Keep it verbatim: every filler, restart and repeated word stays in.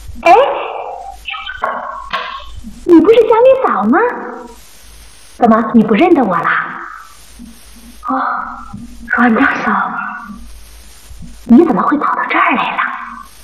哎，你不是祥林嫂吗？怎么你不认得我啦？哦，阮大嫂，你怎么会跑到这儿来了？